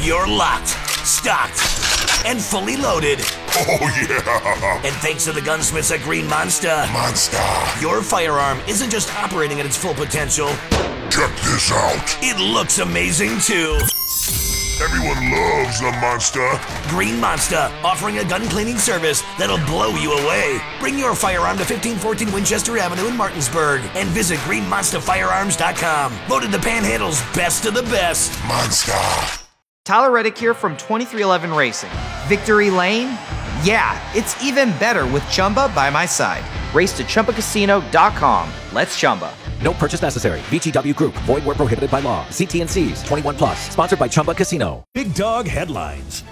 You're locked, stocked, and fully loaded. Oh, yeah! And thanks to the gunsmiths at Green Monster, your firearm isn't just operating at its full potential. Check this out. It looks amazing, too. Everyone loves the Monster. Green Monster, offering a gun cleaning service that'll blow you away. Bring your firearm to 1514 Winchester Avenue in Martinsburg and visit greenmonsterfirearms.com. Voted the Panhandle's best of the best. Monster. Tyler Reddick here from 2311 Racing. Victory Lane? Yeah, it's even better with Chumba by my side. Race to ChumbaCasino.com. Let's Chumba. No purchase necessary. VGW Group. Void where prohibited by law. See T&Cs. 21 plus. Sponsored by Chumba Casino. Big Dog Headlines.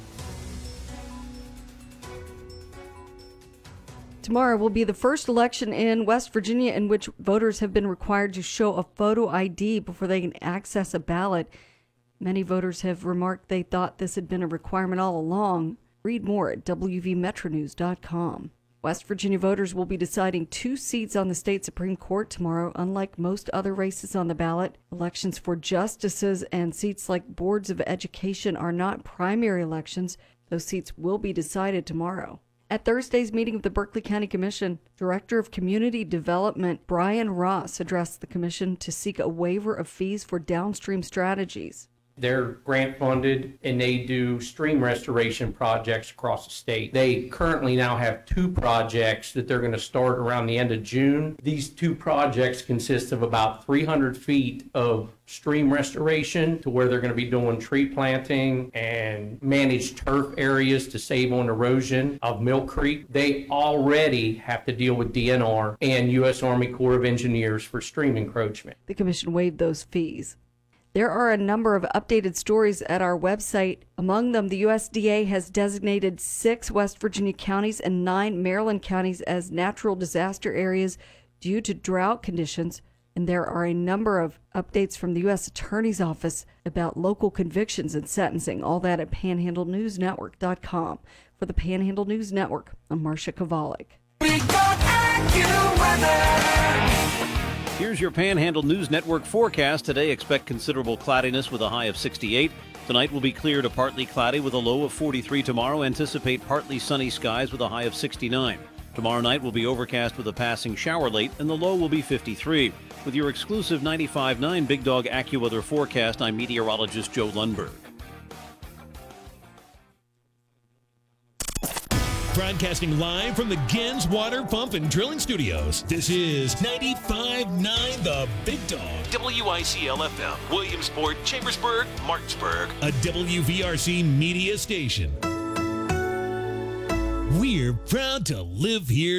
Tomorrow will be the first election in West Virginia in which voters have been required to show a photo ID before they can access a ballot. Many voters have remarked they thought this had been a requirement all along. Read more at WVMetronews.com. West Virginia voters will be deciding 2 seats on the state Supreme Court tomorrow. Unlike most other races on the ballot, elections for justices and seats like boards of education are not primary elections. Those seats will be decided tomorrow. At Thursday's meeting of the Berkeley County Commission, Director of Community Development Brian Ross addressed the commission to seek a waiver of fees for downstream strategies. They're grant funded and they do stream restoration projects across the state. They currently now have 2 projects that they're going to start around the end of June. These 2 projects consist of about 300 feet of stream restoration to where they're going to be doing tree planting and managed turf areas to save on erosion of Mill Creek. They already have to deal with DNR and U.S. Army Corps of Engineers for stream encroachment. The commission waived those fees. There are a number of updated stories at our website. Among them, the USDA has designated 6 West Virginia counties and 9 Maryland counties as natural disaster areas due to drought conditions. And there are a number of updates from the U.S. Attorney's Office about local convictions and sentencing. All that at PanhandleNewsNetwork.com. For the Panhandle News Network, I'm Marcia Kovalik. Here's your Panhandle News Network forecast. Today, expect considerable cloudiness with a high of 68. Tonight will be clear to partly cloudy with a low of 43. Tomorrow, anticipate partly sunny skies with a high of 69. Tomorrow night will be overcast with a passing shower late, and the low will be 53. With your exclusive 95.9 Big Dog AccuWeather forecast, I'm meteorologist Joe Lundberg. Broadcasting live from the Gens Water Pump and Drilling Studios. This is 95.9 The Big Dog. WICL-FM, Williamsport, Chambersburg, Martinsburg. A WVRC media station. We're proud to live here